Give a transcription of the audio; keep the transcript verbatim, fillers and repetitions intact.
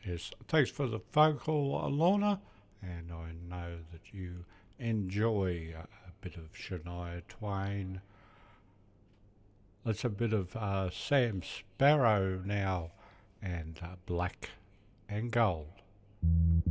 Yes, thanks for the phone call, Lorna, and I know that you enjoy a, a bit of Shania Twain. Let's have a bit of uh, Sam Sparrow now, and uh, Black and Gold.